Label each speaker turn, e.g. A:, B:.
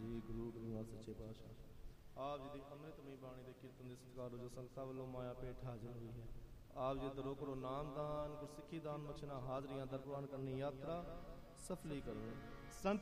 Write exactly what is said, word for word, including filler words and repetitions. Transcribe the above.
A: ਜੀ ਗੁਰੂ ਗ੍ਰੰਥ ਸੱਚੇ ਪਾਤਸ਼ਾਹ ਆਪ ਜੀ ਦੀ ਅੰਮ੍ਰਿਤਮਈ ਬਾਣੀ ਦੇ ਕੀਰਤਨ ਦੇ ਸਤਿਕਾਰ ਜੋ ਸੰਗਤਾਂ ਵੱਲੋਂ ਮਾਇਆ ਭੇਟ ਹਾਜ਼ਰ ਹੋਈ ਹੈ। ਆਪ ਜੀ ਦਰੋਂ ਕਰੋ ਨਾਮਦਾਨ, ਗੁਰਸਿੱਖੀ ਦਾਨ ਬਖਸ਼ਣਾ, ਹਾਜ਼ਰੀਆਂ ਦਰ ਪ੍ਰਵਾਨ ਕਰਨੀ, ਯਾਤਰਾ ਸਫਲੀ ਕਰੋ। ਸੰਤ